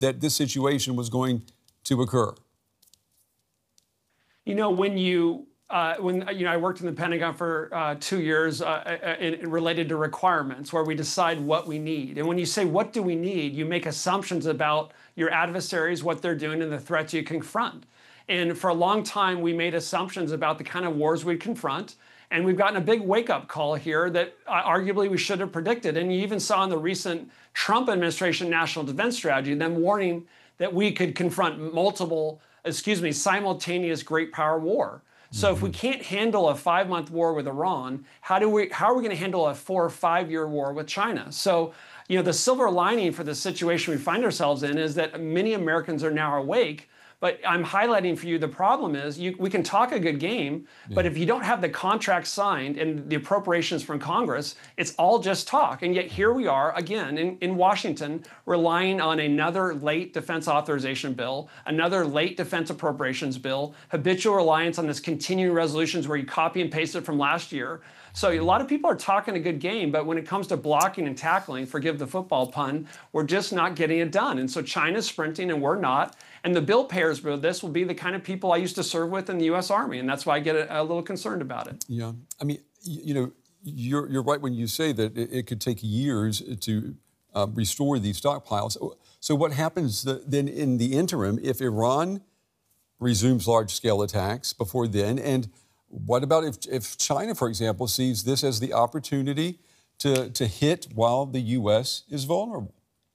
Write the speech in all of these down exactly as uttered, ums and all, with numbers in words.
that this situation was going to occur? You know, when you Uh, when you know, I worked in the Pentagon for uh, two years uh, in, in related to requirements, where we decide what we need. And when you say what do we need, you make assumptions about your adversaries, what they're doing, and the threats you confront. And for a long time, we made assumptions about the kind of wars we'd confront. And we've gotten a big wake-up call here that uh, arguably we should have predicted. And you even saw in the recent Trump administration national defense strategy them warning that we could confront multiple, excuse me, simultaneous great power war. So mm-hmm. if we can't handle a five-month war with Iran, how do we? How are we going to handle a four or five-year war with China? So, you know, the silver lining for the situation we find ourselves in is that many Americans are now awake. But I'm highlighting for you the problem is you, we can talk a good game, yeah. but if you don't have the contract signed and the appropriations from Congress, it's all just talk. And yet here we are again in, in Washington relying on another late defense authorization bill, another late defense appropriations bill, habitual reliance on this continuing resolutions where you copy and paste it from last year. So a lot of people are talking a good game, but when it comes to blocking and tackling, forgive the football pun, we're just not getting it done. And so China's sprinting and we're not. And the bill payers for this will be the kind of people I used to serve with in the U S Army. And that's why I get a, a little concerned about it. Yeah. I mean, you know, you're, you're right when you say that it, it could take years to uh, restore these stockpiles. So what happens then in the interim if Iran resumes large-scale attacks before then? And what about if, if China, for example, sees this as the opportunity to, to hit while the U S is vulnerable?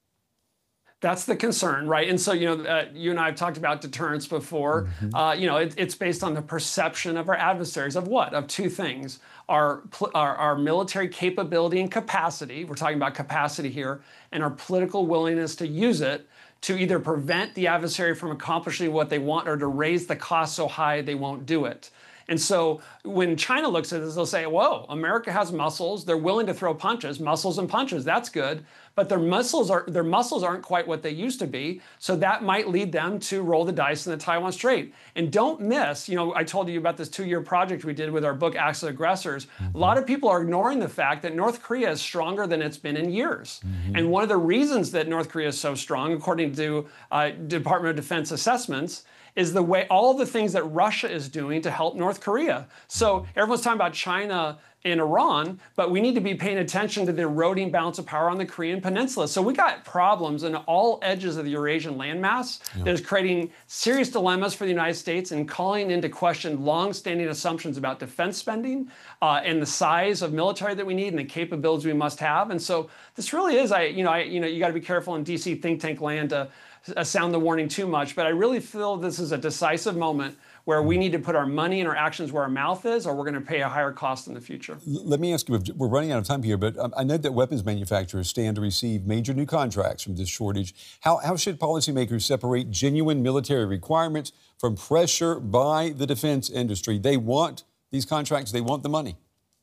That's the concern, right? And so, you know, uh, you and I have talked about deterrence before. Mm-hmm. Uh, you know, it, it's based on the perception of our adversaries of what? Of two things. Our, our, our military capability and capacity, we're talking about capacity here, and our political willingness to use it to either prevent the adversary from accomplishing what they want or to raise the cost so high they won't do it. And so when China looks at this, they'll say, whoa, America has muscles. They're willing to throw punches, muscles and punches. That's good. But their muscles, are, their muscles aren't quite what they used to be. So that might lead them to roll the dice in the Taiwan Strait. And don't miss, you know, I told you about this two-year project we did with our book, Acts of Aggressors. Mm-hmm. A lot of people are ignoring the fact that North Korea is stronger than it's been in years. Mm-hmm. And one of the reasons that North Korea is so strong, according to uh, Department of Defense assessments, is the way all the things that Russia is doing to help North Korea. So everyone's talking about China and Iran, but we need to be paying attention to the eroding balance of power on the Korean Peninsula. So we got problems in all edges of the Eurasian landmass yeah. that is creating serious dilemmas for the United States and calling into question long-standing assumptions about defense spending uh, and the size of military that we need and the capabilities we must have. And so this really is, I, you know, I, you know, you got to be careful in D C think tank land to uh, sound the warning too much, but I really feel this is a decisive moment where we need to put our money and our actions where our mouth is, or we're going to pay a higher cost in the future. Let me ask you, we're running out of time here, but I know that weapons manufacturers stand to receive major new contracts from this shortage. How, how should policymakers separate genuine military requirements from pressure by the defense industry? They want these contracts, they want the money.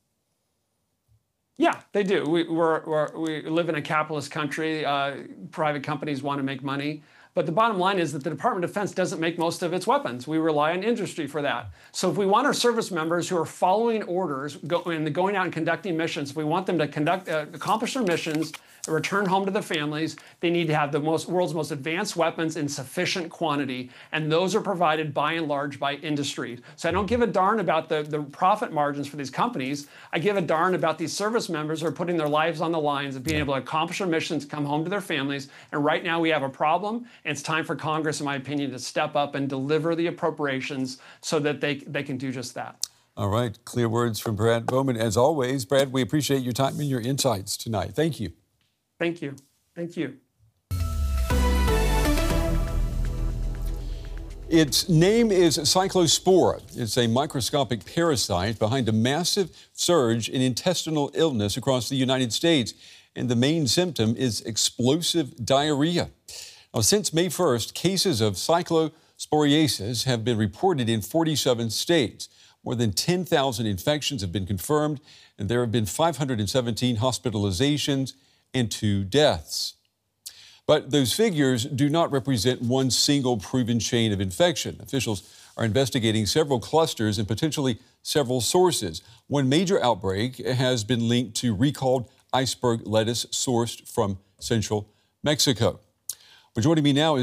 Yeah, they do. We, we're, we're, we live in a capitalist country. Uh, private companies want to make money. But the bottom line is that the Department of Defense doesn't make most of its weapons. We rely on industry for that. So if we want our service members who are following orders go, and going out and conducting missions, if we want them to conduct, uh, accomplish their missions, and return home to their families, they need to have the most, world's most advanced weapons in sufficient quantity. And those are provided by and large by industry. So I don't give a darn about the, the profit margins for these companies. I give a darn about these service members who are putting their lives on the lines of being able to accomplish their missions, come home to their families. And right now we have a problem. And it's time for Congress, in my opinion, to step up and deliver the appropriations so that they, they can do just that. All right. Clear words from Brad Bowman. As always, Brad, we appreciate your time and your insights tonight. Thank you. Thank you. Thank you. Its name is Cyclospora. It's a microscopic parasite behind a massive surge in intestinal illness across the United States. And the main symptom is explosive diarrhea. Now, since May first, cases of cyclosporiasis have been reported in forty-seven states. More than ten thousand infections have been confirmed, and there have been five hundred seventeen hospitalizations and two deaths. But those figures do not represent one single proven chain of infection. Officials are investigating several clusters and potentially several sources. One major outbreak has been linked to recalled iceberg lettuce sourced from central Mexico. But joining me now